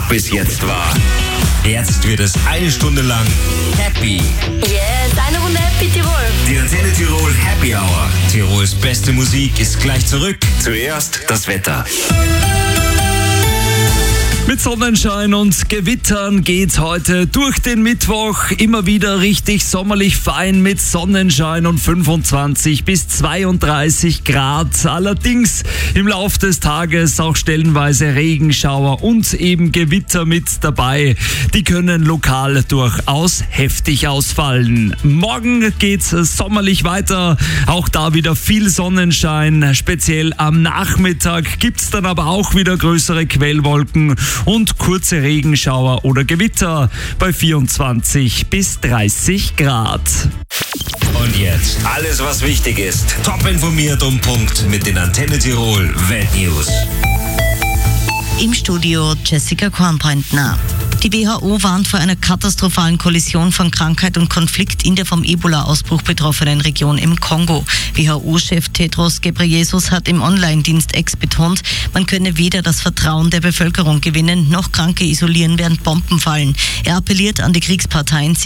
bis jetzt war. Jetzt wird es eine Stunde lang Happy. Yes, eine Runde Happy Tirol. Die Antenne Tirol Happy Hour. Tirols beste Musik ist gleich zurück. Zuerst das Wetter. Mit Sonnenschein und Gewittern geht's heute durch den Mittwoch. Immer wieder richtig sommerlich fein mit Sonnenschein und 25 bis 32 Grad. Allerdings im Lauf des Tages auch stellenweise Regenschauer und eben Gewitter mit dabei. Die können lokal durchaus heftig ausfallen. Morgen geht's sommerlich weiter. Auch da wieder viel Sonnenschein. Speziell am Nachmittag gibt's dann aber auch wieder größere Quellwolken und kurze Regenschauer oder Gewitter bei 24 bis 30 Grad. Und jetzt alles, was wichtig ist. Top informiert um Punkt mit den Antenne Tirol Weltnews. Im Studio Jessica Kornbrandner. Die WHO warnt vor einer katastrophalen Kollision von Krankheit und Konflikt in der vom Ebola-Ausbruch betroffenen Region im Kongo. WHO-Chef Tedros Ghebreyesus hat im Online-Dienst X betont, man könne weder das Vertrauen der Bevölkerung gewinnen, noch Kranke isolieren, während Bomben fallen. Er appelliert an die Kriegsparteien,